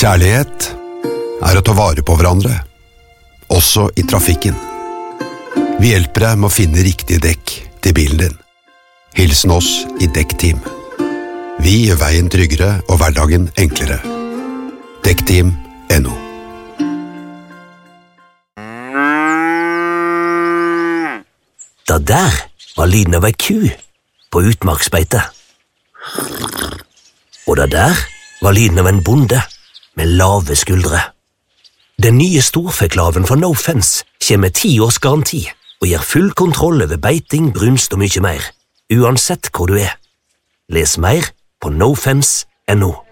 Kjærlighet å ta vare på hverandre, også i trafikken. Vi hjelper deg med å finne riktige dekk til bilen din. Hilsen oss i Dekkteam. Vi gjør veien tryggere og hverdagen enklere. Dekkteam.no. Det der var lyden av ei ku på utmarksbeite. Og det der var lyden av en bonde med lave skuldre. Den nye storfeklaven fra No Fence kommer med 10 års garanti og gir full kontroll over beiting, brunst og mye mer, uansett hvor du er. Les mer på nofence.no.